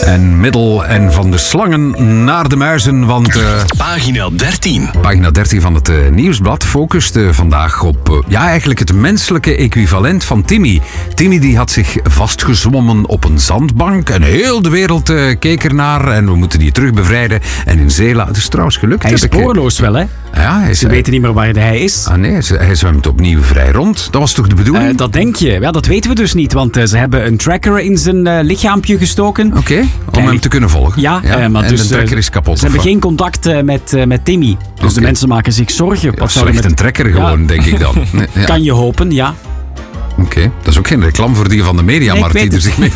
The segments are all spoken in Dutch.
En middel en van de slangen naar de muizen, want... Pagina 13. Pagina 13 van het Nieuwsblad focust vandaag op eigenlijk het menselijke equivalent van Timmy. Timmy die had zich vastgezwommen op een zandbank en heel de wereld keek ernaar en we moeten die terug bevrijden. En in zee laten. Het is trouwens gelukt. Hij is spoorloos wel, hè? Ja, Ze weten niet meer waar hij is. Ah nee, hij zwemt opnieuw vrij rond. Dat was toch de bedoeling? Dat denk je. Ja, dat weten we dus niet, want ze hebben een tracker in zijn lichaampje gestoken. Oké, om hem te kunnen volgen. Ja, maar en dus, de trekker is kapot. Ze hebben geen contact met Timmy. Dus de mensen maken zich zorgen. Ja, slecht een trekker gewoon, denk ik dan. Nee, ja. Kan je hopen, ja. Oké, dat is ook geen reclame voor die van de Mediamarkt die er zich mee...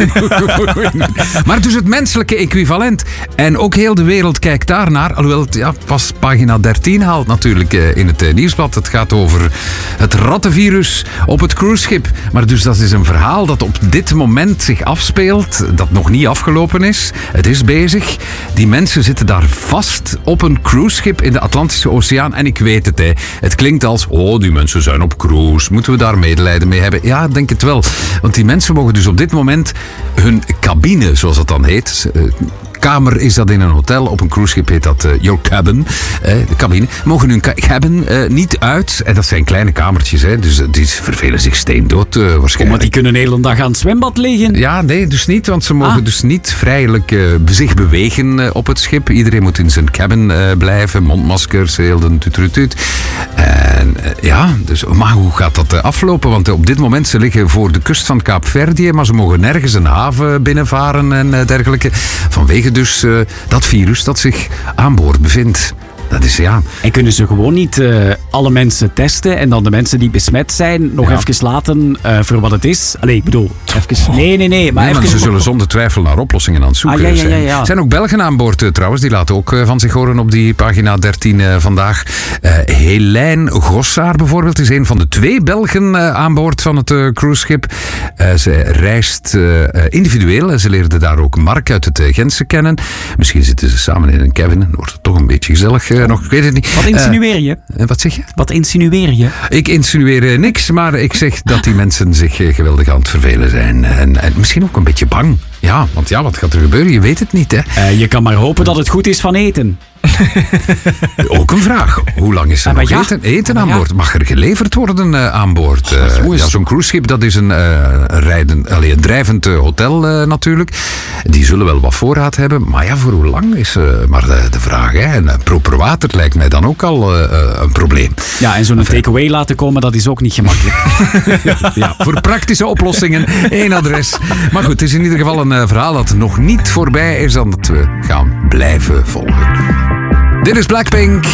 Maar dus het menselijke equivalent. En ook heel de wereld kijkt daarnaar. Alhoewel het pas pagina 13 haalt natuurlijk in het Nieuwsblad. Het gaat over het rattenvirus op het cruiseschip. Maar dus dat is een verhaal dat op dit moment zich afspeelt. Dat nog niet afgelopen is. Het is bezig. Die mensen zitten daar vast op een cruiseschip in de Atlantische Oceaan. En ik weet het, het klinkt als... Oh, die mensen zijn op cruise. Moeten we daar medelijden mee hebben? Ja, ik denk het wel. Want die mensen mogen dus op dit moment hun cabine, zoals dat dan heet... kamer is dat in een hotel. Op een cruiseschip heet dat your cabin. De cabine. Mogen hun cabin niet uit. En dat zijn kleine kamertjes. Dus die vervelen zich steendood waarschijnlijk. Maar die kunnen de hele dag aan het zwembad liggen. Ja, nee, dus niet. Want ze mogen dus niet vrijelijk zich bewegen op het schip. Iedereen moet in zijn cabin blijven. Mondmaskers, heel de tututut. En dus, maar hoe gaat dat aflopen? Want op dit moment, ze liggen voor de kust van Kaapverdië. Maar ze mogen nergens een haven binnenvaren en dergelijke. Vanwege dus dat virus dat zich aan boord bevindt. Dat is En kunnen ze gewoon niet alle mensen testen en dan de mensen die besmet zijn nog even laten voor wat het is? Allee, ik bedoel, even... Nee. Maar ze zullen zonder twijfel naar oplossingen aan het zoeken zijn. Ja. Er zijn ook Belgen aan boord trouwens, die laten ook van zich horen op die pagina 13 vandaag. Helijn Gossaar bijvoorbeeld is een van de 2 Belgen aan boord van het cruiseschip. Ze reist individueel. Ze leerde daar ook Mark uit het Gentse kennen. Misschien zitten ze samen in een cabin. Dan wordt het toch een beetje gezellig. Nog, ik weet het niet. Wat insinueer je? Wat zeg je? Wat insinueer je? Ik insinueer niks, maar ik zeg dat die mensen zich geweldig aan het vervelen zijn. En misschien ook een beetje bang. Ja, want wat gaat er gebeuren? Je weet het niet, hè. Je kan maar hopen dat het goed is van eten. Ook een vraag. Hoe lang is er nog eten aan boord? Mag er geleverd worden aan boord? Zo'n cruiseschip, dat is een drijvend hotel natuurlijk. Die zullen wel wat voorraad hebben. Maar voor hoe lang is maar de vraag. Hè? En proper water lijkt mij dan ook al een probleem. Ja, en zo'n takeaway laten komen, dat is ook niet gemakkelijk. Voor praktische oplossingen 1 adres. Maar goed, het is in ieder geval een verhaal dat nog niet voorbij is en dat we gaan blijven volgen. Dit is Blackpink